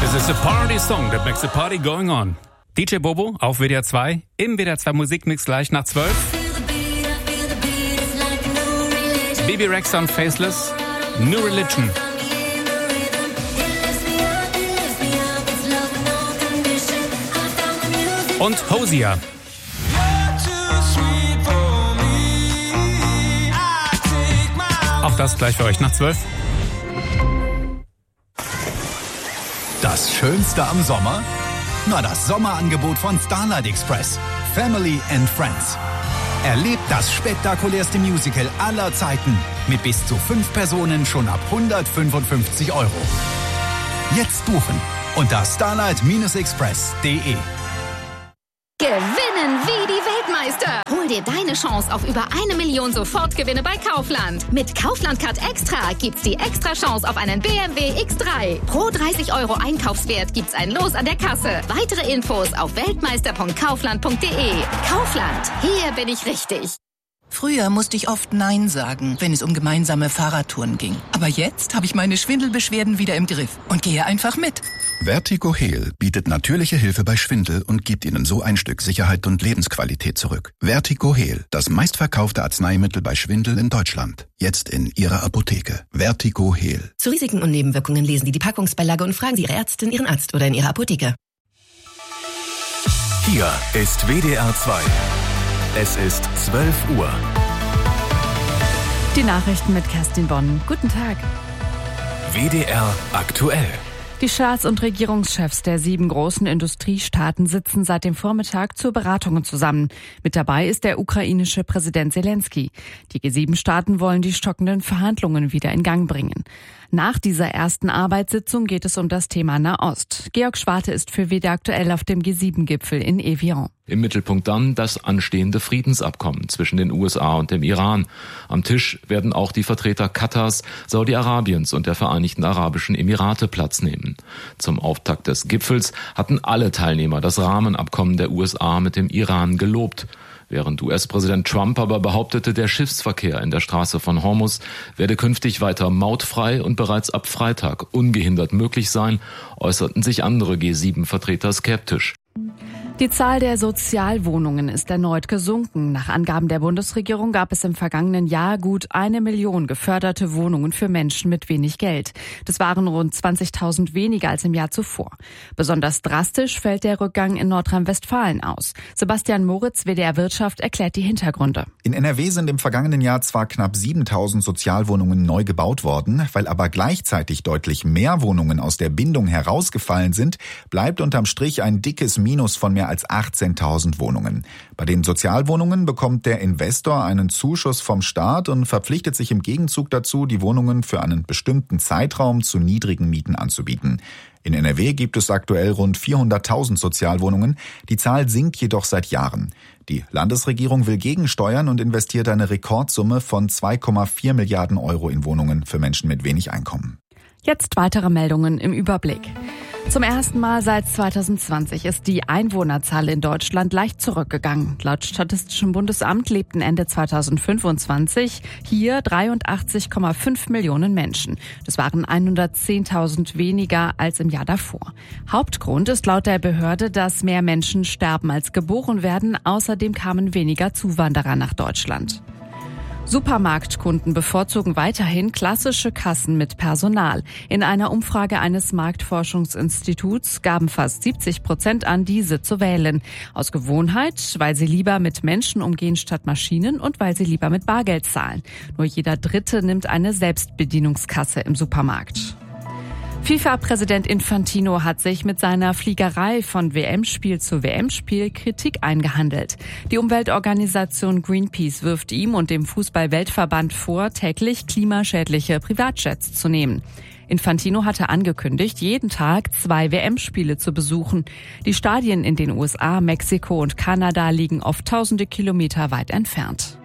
This is a party song that makes the party going on. DJ Bobo auf WDR 2, im WDR 2 Musikmix gleich nach 12. Bibi Rexa und Faceless, New Religion. Und Hosier. Auch das gleich für euch nach 12. Das Schönste am Sommer? Na, das Sommerangebot von Starlight Express. Family and Friends. Erlebt das spektakulärste Musical aller Zeiten. Mit bis zu 5 Personen schon ab 155 €. Jetzt buchen unter starlight-express.de. Gewinnen wie die Weltmeister. Hol dir deine Chance auf über 1 Million Sofortgewinne bei Kaufland. Mit Kaufland Card Extra gibt's die extra Chance auf einen BMW X3. Pro 30 € Einkaufswert gibt's ein Los an der Kasse. Weitere Infos auf weltmeister.kaufland.de. Kaufland, hier bin ich richtig. Früher musste ich oft Nein sagen, wenn es um gemeinsame Fahrradtouren ging. Aber jetzt habe ich meine Schwindelbeschwerden wieder im Griff und gehe einfach mit. Vertigo Heal bietet natürliche Hilfe bei Schwindel und gibt Ihnen so ein Stück Sicherheit und Lebensqualität zurück. Vertigo Heal, das meistverkaufte Arzneimittel bei Schwindel in Deutschland. Jetzt in Ihrer Apotheke. Vertigo Heal. Zu Risiken und Nebenwirkungen lesen Sie die Packungsbeilage und fragen Sie Ihre Ärztin, Ihren Arzt oder in Ihrer Apotheke. Hier ist WDR 2. Es ist 12 Uhr. Die Nachrichten mit Kerstin Bonn. Guten Tag. WDR aktuell. Die Staats- und Regierungschefs der 7 großen Industriestaaten sitzen seit dem Vormittag zu Beratungen zusammen. Mit dabei ist der ukrainische Präsident Zelensky. Die G7-Staaten wollen die stockenden Verhandlungen wieder in Gang bringen. Nach dieser ersten Arbeitssitzung geht es um das Thema Nahost. Georg Schwarte ist für WDR aktuell auf dem G7-Gipfel in Evian. Im Mittelpunkt dann das anstehende Friedensabkommen zwischen den USA und dem Iran. Am Tisch werden auch die Vertreter Katars, Saudi-Arabiens und der Vereinigten Arabischen Emirate Platz nehmen. Zum Auftakt des Gipfels hatten alle Teilnehmer das Rahmenabkommen der USA mit dem Iran gelobt. Während US-Präsident Trump aber behauptete, der Schiffsverkehr in der Straße von Hormuz werde künftig weiter mautfrei und bereits ab Freitag ungehindert möglich sein, äußerten sich andere G7-Vertreter skeptisch. Die Zahl der Sozialwohnungen ist erneut gesunken. Nach Angaben der Bundesregierung gab es im vergangenen Jahr gut 1 Million geförderte Wohnungen für Menschen mit wenig Geld. Das waren rund 20.000 weniger als im Jahr zuvor. Besonders drastisch fällt der Rückgang in Nordrhein-Westfalen aus. Sebastian Moritz, WDR Wirtschaft, erklärt die Hintergründe. In NRW sind im vergangenen Jahr zwar knapp 7.000 Sozialwohnungen neu gebaut worden, weil aber gleichzeitig deutlich mehr Wohnungen aus der Bindung herausgefallen sind, bleibt unterm Strich ein dickes Minus von mehr als 18.000 Wohnungen. Bei den Sozialwohnungen bekommt der Investor einen Zuschuss vom Staat und verpflichtet sich im Gegenzug dazu, die Wohnungen für einen bestimmten Zeitraum zu niedrigen Mieten anzubieten. In NRW gibt es aktuell rund 400.000 Sozialwohnungen. Die Zahl sinkt jedoch seit Jahren. Die Landesregierung will gegensteuern und investiert eine Rekordsumme von 2,4 Milliarden € in Wohnungen für Menschen mit wenig Einkommen. Jetzt weitere Meldungen im Überblick. Zum ersten Mal seit 2020 ist die Einwohnerzahl in Deutschland leicht zurückgegangen. Laut Statistischem Bundesamt lebten Ende 2025 hier 83,5 Millionen Menschen. Das waren 110.000 weniger als im Jahr davor. Hauptgrund ist laut der Behörde, dass mehr Menschen sterben als geboren werden. Außerdem kamen weniger Zuwanderer nach Deutschland. Supermarktkunden bevorzugen weiterhin klassische Kassen mit Personal. In einer Umfrage eines Marktforschungsinstituts gaben fast 70% an, diese zu wählen. Aus Gewohnheit, weil sie lieber mit Menschen umgehen statt Maschinen und weil sie lieber mit Bargeld zahlen. Nur jeder Dritte nimmt eine Selbstbedienungskasse im Supermarkt. FIFA-Präsident Infantino hat sich mit seiner Fliegerei von WM-Spiel zu WM-Spiel Kritik eingehandelt. Die Umweltorganisation Greenpeace wirft ihm und dem Fußball-Weltverband vor, täglich klimaschädliche Privatjets zu nehmen. Infantino hatte angekündigt, jeden Tag 2 WM-Spiele zu besuchen. Die Stadien in den USA, Mexiko und Kanada liegen oft tausende Kilometer weit entfernt.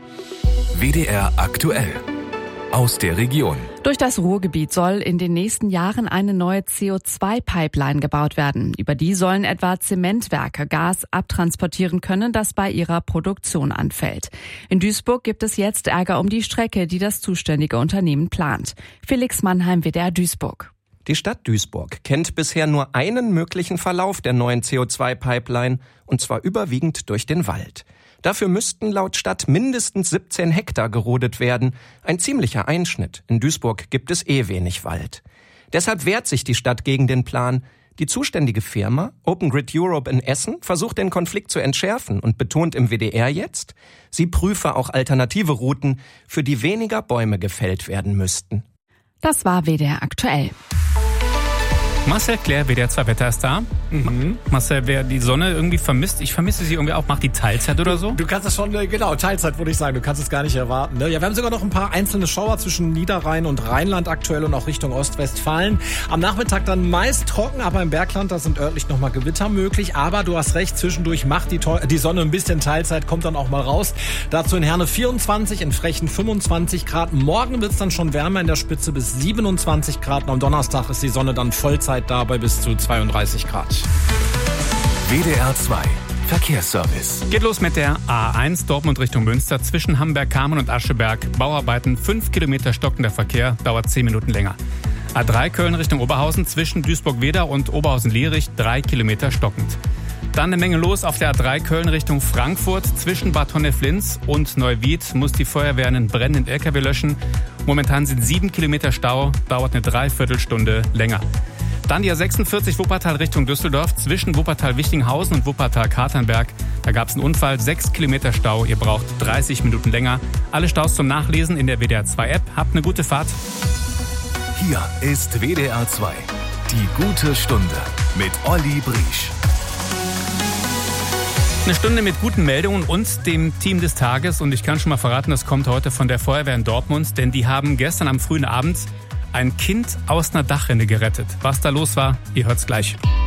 WDR aktuell. Aus der Region. Durch das Ruhrgebiet soll in den nächsten Jahren eine neue CO2-Pipeline gebaut werden. Über die sollen etwa Zementwerke Gas abtransportieren können, das bei ihrer Produktion anfällt. In Duisburg gibt es jetzt Ärger um die Strecke, die das zuständige Unternehmen plant. Felix Mannheim, WDR Duisburg. Die Stadt Duisburg kennt bisher nur einen möglichen Verlauf der neuen CO2-Pipeline, und zwar überwiegend durch den Wald. Dafür müssten laut Stadt mindestens 17 Hektar gerodet werden. Ein ziemlicher Einschnitt. In Duisburg gibt es wenig Wald. Deshalb wehrt sich die Stadt gegen den Plan. Die zuständige Firma, Open Grid Europe in Essen, versucht den Konflikt zu entschärfen und betont im WDR jetzt, sie prüfe auch alternative Routen, für die weniger Bäume gefällt werden müssten. Das war WDR aktuell. Marcel Claire, WDR 2 Wetter ist da. Marcel, wer die Sonne irgendwie vermisst, ich vermisse sie irgendwie auch, macht die Teilzeit oder so? Du kannst es schon, genau, Teilzeit würde ich sagen, du kannst es gar nicht erwarten. Ne? Ja, wir haben sogar noch ein paar einzelne Schauer zwischen Niederrhein und Rheinland aktuell und auch Richtung Ostwestfalen. Am Nachmittag dann meist trocken, aber im Bergland, da sind örtlich nochmal Gewitter möglich. Aber du hast recht, zwischendurch macht die Sonne ein bisschen Teilzeit, kommt dann auch mal raus. Dazu in Herne 24, in Frechen 25 Grad. Morgen wird es dann schon wärmer in der Spitze bis 27 Grad. Und am Donnerstag ist die Sonne dann Vollzeit dabei bis zu 32 Grad. WDR 2 Verkehrsservice. Geht los mit der A1 Dortmund Richtung Münster zwischen Hamberg-Kamen und Ascheberg. Bauarbeiten, 5 Kilometer stockender Verkehr, dauert 10 Minuten länger. A3 Köln Richtung Oberhausen zwischen Duisburg-Wedau und Oberhausen-Lierich, 3 Kilometer stockend. Dann eine Menge los auf der A3 Köln Richtung Frankfurt. Zwischen Bad Honnef-Linz und Neuwied muss die Feuerwehr einen brennenden LKW löschen. Momentan sind 7 Kilometer Stau, dauert eine Dreiviertelstunde länger. Dann die A46 Wuppertal Richtung Düsseldorf zwischen Wuppertal-Wichtinghausen und Wuppertal-Katernberg. Da gab es einen Unfall, 6 Kilometer Stau, ihr braucht 30 Minuten länger. Alle Staus zum Nachlesen in der WDR 2 App. Habt eine gute Fahrt. Hier ist WDR 2, die gute Stunde mit Olli Briesch. Eine Stunde mit guten Meldungen und dem Team des Tages. Und ich kann schon mal verraten, das kommt heute von der Feuerwehr in Dortmund. Denn die haben gestern am frühen Abend ein Kind aus einer Dachrinne gerettet. Was da los war, ihr hört's gleich.